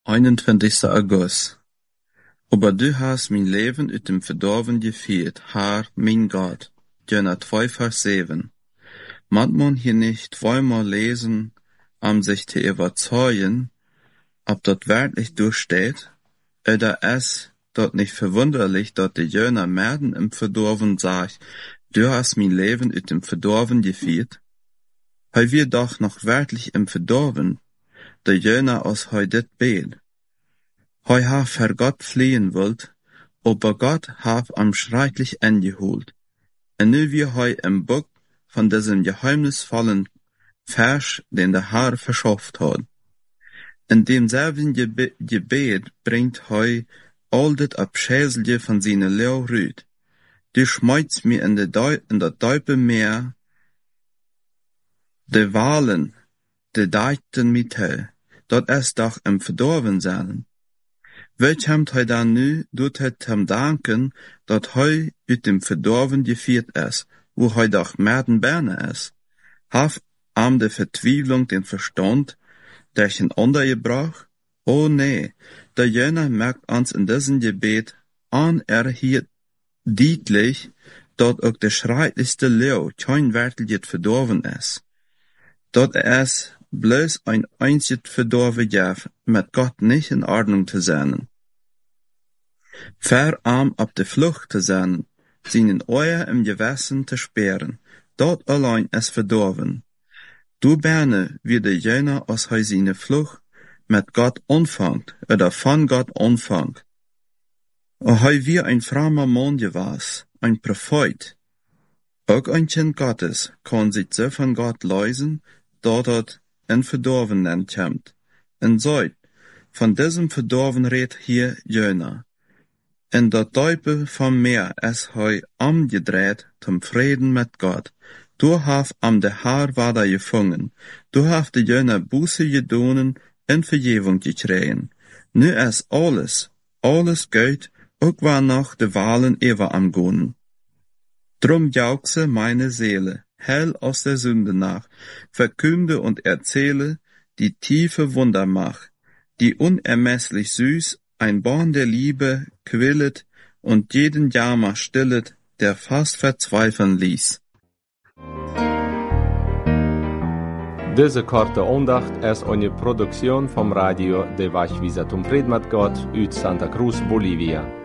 21. August. Aber du hast mein Leben uit dem Verdorven geführt, Herr, mein Gott. Jona 2, Vers 7. Mag man hier nicht zweimal lesen, sich zu überzeugen, ob dort wirklich durchsteht, oder es dort nicht verwunderlich, dort die Jona Merden im Verdorven sagt, du hast mein Leben uit dem Verdorven geführt? Hei wir doch noch wirklich im Verdorven, der Jona aus heu dit bet. Hei ha ver Gott fliehen wollt, aber Gott hab am schrecklich angeholt. Und nu wir heu im Buch von diesem geheimnisvollen Vers, den der Herr verschafft hat. In demselben Gebet bringt heu all dit Abschäselje von seine Leo rüd. Du schmeißt mir in der Deupe Meer, de Wahlen, de Deiten mit he, dort es doch im Verdorven sein. Welch hamt heu dan nu, doet het hem danken, dat heu uit dem Verdorven geführt es, wo heu doch Merden berne es. Haf am de Vertwieblung den Verstand, derchen ondergebracht? Oh nee, der Jona merkt uns in diesem Gebet an, hier deutlich, dat ook de schrecklichste Leeuw kein werkelijk verdorven is. Dat es bloß ein einzig verdorven gaf, mit Gott nicht in Ordnung zu sein. Verarm auf de Flucht zu sein, seinen Eier im Gewässen zu sperren, dort allein es verdorven. Du berne, wie der Jona aus seine Flucht mit Gott anfangt, oder von Gott anfangt. Und heu wie ein frommer Mann gewas, ein Prophet. Auch ein Kind Gottes kann sich so von Gott leisen, dort in Verdorven nennt kommt. Und seid, von diesem Verdorven redt hier Jona. In der Teupe vom Meer es heu umgedreht zum Frieden mit Gott. Du hast am de Haar wader gefangen. Du hast de Jona Buße gedonen en Vergebung gekriegen. Nu es alles geht, auch war noch de Wahlen ever am Gonen. Drum jauchze meine Seele, hell aus der Sünde nach, verkünde und erzähle die tiefe Wundermacht, die unermesslich süß ein Born der Liebe quillet und jeden Jammer stillet, der fast verzweifeln ließ. Deze korte aandacht is een productie vom Radio de Wachwisatum Fred met God uit Santa Cruz, Bolivia.